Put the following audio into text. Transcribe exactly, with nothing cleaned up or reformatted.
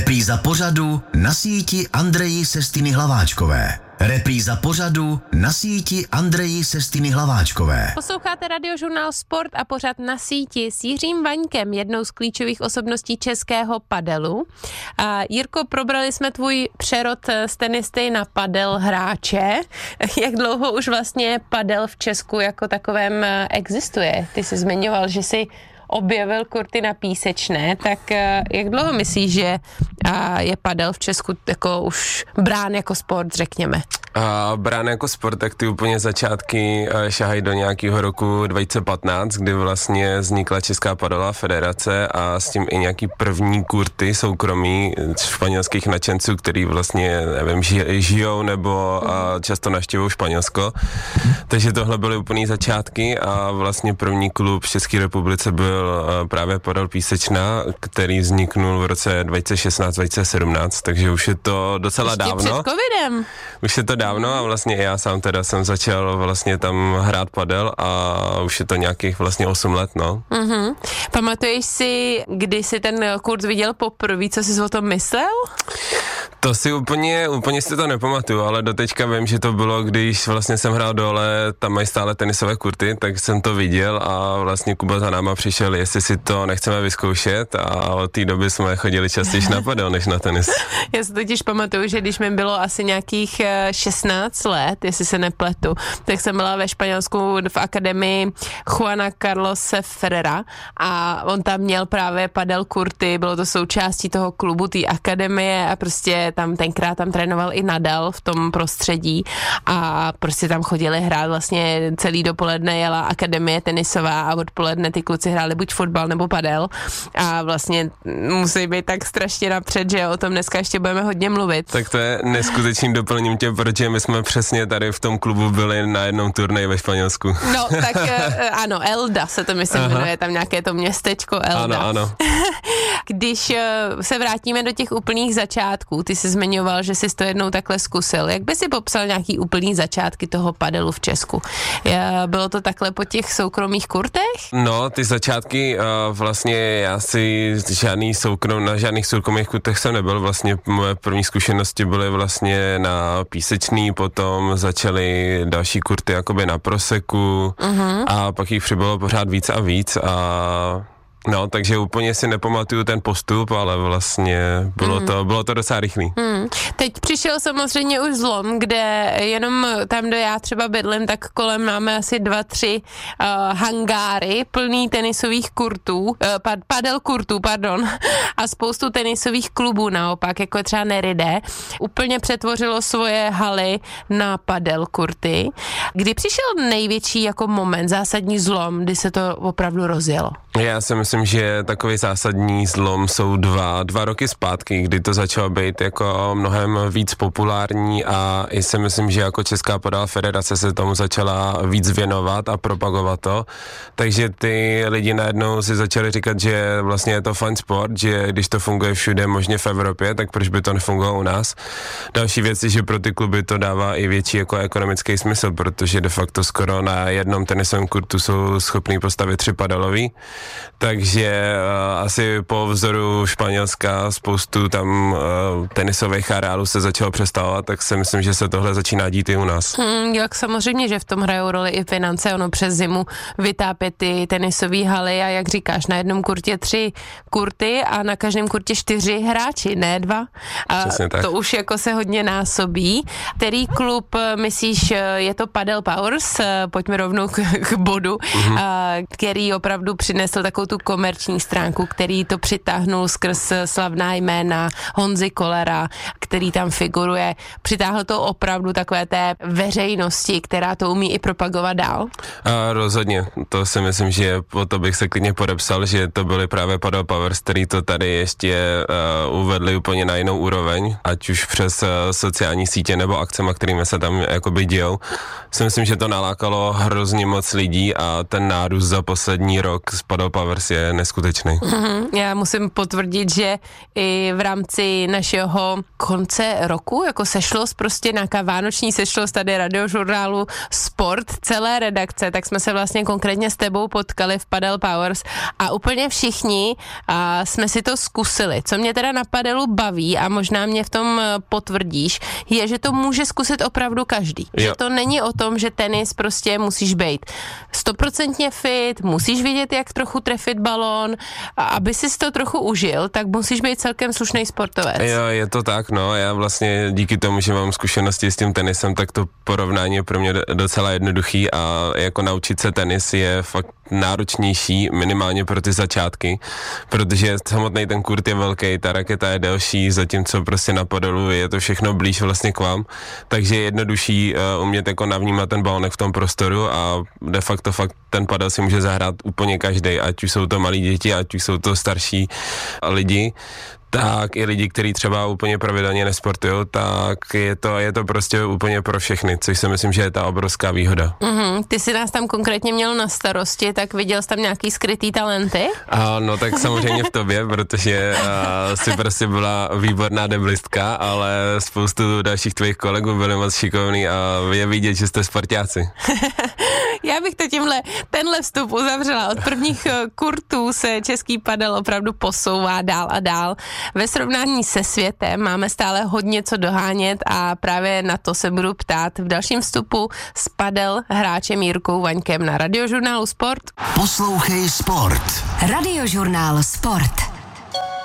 Repríza pořadu na síti Andreji Sestiny Hlaváčkové. Repríza pořadu na síti Andreji Sestiny Hlaváčkové. Posloucháte radiožurnál Sport a pořad Na síti s Jiřím Vaňkem, jednou z klíčových osobností českého padelu. A Jirko, probrali jsme tvůj přerod z tenisty na padel hráče. Jak dlouho už vlastně padel v Česku jako takovém existuje? Ty jsi zmiňoval, že jsi objevil kurty na Písečné, tak jak dlouho myslíš, že je padel v Česku jako už brán jako sport, řekněme? A brán jako sport, tak ty úplně začátky šahají do nějakého roku dva tisíce patnáct, kdy vlastně vznikla Česká padelová federace a s tím i nějaký první kurty soukromí španělských nadšenců, který vlastně, nevím, žijou nebo často navštěvují Španělsko. Takže tohle byly úplný začátky a vlastně první klub v České republice byl právě Padel Písečná, který vzniknul v roce dva tisíce šestnáct dva tisíce sedmnáct, takže už je to docela Ještě dávno. před covidem. Už je to dávno a vlastně já sám teda jsem začal vlastně tam hrát padel a už je to nějakých vlastně osm let, no. Mm-hmm. Pamatuješ si, kdy jsi ten kurz viděl poprvé, co jsi o tom myslel? To si úplně, úplně si to nepamatuju, ale doteďka vím, že to bylo, když vlastně jsem hrál dole, tam mají stále tenisové kurty, tak jsem to viděl a vlastně Kuba za náma přišel, jestli si to nechceme vyzkoušet a od té doby jsme chodili častěji na padel, než na tenis. Já si totiž pamatuju, že když mi bylo asi nějakých šestnáct let, jestli se nepletu, tak jsem byla ve Španělsku v akademii Juana Carlose Ferrera a on tam měl právě padel kurty, bylo to součástí toho klubu, té akademie a prostě tam tenkrát tam trénoval i Nadal v tom prostředí a prostě tam chodili hrát vlastně celý dopoledne jela akademie tenisová a odpoledne ty kluci hráli buď fotbal nebo padel a vlastně musí být tak strašně napřed, že o tom dneska ještě budeme hodně mluvit. Tak to je neskutečný, doplním tě, protože my jsme přesně tady v tom klubu byli na jednom turnaji ve Španělsku. No, tak ano, Elda se to myslím Aha. jmenuje, tam nějaké to městečko Elda. Ano, ano. Když se vrátíme do těch úplných začátků, ty jsi zmiňoval, že jsi to jednou takhle zkusil. Jak by si popsal nějaký úplný začátky toho padelu v Česku? Bylo to takhle po těch soukromých kurtech? No, ty začátky uh, vlastně já si žádný soukrom, na žádných soukromých kurtech jsem nebyl. Vlastně moje první zkušenosti byly vlastně na Písečný, potom začaly další kurty jakoby na Proseku uh-huh. a pak jich přibylo pořád víc a víc a no, takže úplně si nepamatuju ten postup, ale vlastně bylo, mm. to, bylo to docela rychlý. Mm. Teď přišel samozřejmě už zlom, kde jenom tam, kde já třeba bydlím, tak kolem máme asi dva, tři uh, hangáry plný tenisových kurtů, uh, pad, padel kurtů, pardon, a spoustu tenisových klubů naopak, jako třeba Neride, úplně přetvořilo svoje haly na padel kurty. Kdy přišel největší jako moment, zásadní zlom, kdy se to opravdu rozjelo? Já si myslím, že takový zásadní zlom jsou dva, dva roky zpátky, kdy to začalo být jako mnohem víc populární a i si myslím, že jako Česká padelová federace se tomu začala víc věnovat a propagovat to. Takže ty lidi najednou si začali říkat, že vlastně je to fun sport, že když to funguje všude, možně v Evropě, tak proč by to nefungovalo u nás. Další věc je, že pro ty kluby to dává i větší jako ekonomický smysl, protože de facto skoro na jednom tenisovém kurtu jsou schopní postavit tři padelový. Takže uh, asi po vzoru Španělska spoustu tam uh, tenisových areálů se začalo přestávat, tak si myslím, že se tohle začíná dít i u nás. Hmm, jak samozřejmě, že v tom hrajou roli i finance, ono přes zimu vytápět ty tenisové haly a jak říkáš, na jednom kurtě tři kurty a na každém kurtě čtyři hráči, ne dva. A to už jako se hodně násobí. Který klub, myslíš, je to Padel Powers, pojďme rovnou k, k bodu, mm-hmm. a, který opravdu přinesl takovou tu komerční stránku, který to přitáhnul skrz slavná jména Honzy Kollera, který tam figuruje. Přitáhl to opravdu takové té veřejnosti, která to umí i propagovat dál? A rozhodně. To si myslím, že po to bych se klidně podepsal, že to byly právě Padel Powers, který to tady ještě uh, uvedli úplně na jinou úroveň, ať už přes uh, sociální sítě nebo akcema, kterými se tam jakoby dějou. Si myslím, že to nalákalo hrozně moc lidí a ten nárůst za poslední rok s Padel Padel Powers je neskutečný. Mm-hmm. Já musím potvrdit, že i v rámci našeho konce roku, jako sešlost, prostě nějaká vánoční sešlost tady radiožurnálu Sport, celé redakce, tak jsme se vlastně konkrétně s tebou potkali v Padel Powers a úplně všichni a jsme si to zkusili. Co mě teda na padelu baví a možná mě v tom potvrdíš, je, že to může zkusit opravdu každý. Jo. Že to není o tom, že tenis prostě musíš být stoprocentně fit, musíš vědět, jak trochu trefit balón a aby si to trochu užil, tak musíš být celkem slušný sportovec. Jo, je to tak, no. Já vlastně díky tomu, že mám zkušenosti s tím tenisem, tak to porovnání je pro mě docela jednoduchý a jako naučit se tenis je fakt náročnější, minimálně pro ty začátky, protože samotný ten kurt je velký, ta raketa je delší, zatímco prostě na padelu je to všechno blíž vlastně k vám, takže je jednodušší uh, umět jako navnímat ten balonek v tom prostoru a de facto fakt ten padel si může zahrát úplně každý, ať už jsou to malí děti, ať už jsou to starší lidi, tak i lidi, kteří třeba úplně pravidelně nesportujou, tak je to, je to prostě úplně pro všechny, což si myslím, že je ta obrovská výhoda. Mm-hmm. Ty jsi nás tam konkrétně měl na starosti, tak viděl jsi tam nějaký skrytý talenty? A, no tak samozřejmě v tobě, protože a, jsi prostě byla výborná deblistka, ale spoustu dalších tvých kolegů byli moc šikovný a je vidět, že jste sportáci. Já bych to tímhle, tenhle vstup uzavřela. Od prvních kurtů se český padel opravdu posouvá dál a dál. Ve srovnání se světem máme stále hodně co dohánět a právě na to se budu ptát v dalším vstupu s padel hráčem Jirkou Vaňkem na Radiožurnálu Sport. Poslouchej Sport. Radiožurnál Sport.